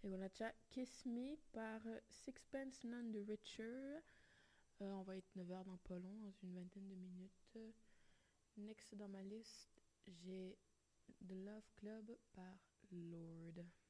Et on a déjà Kiss Me par Sixpence None the Richer. On va être 9h dans pas long, dans une vingtaine de minutes. Next dans ma liste, j'ai The Love Club par Lorde.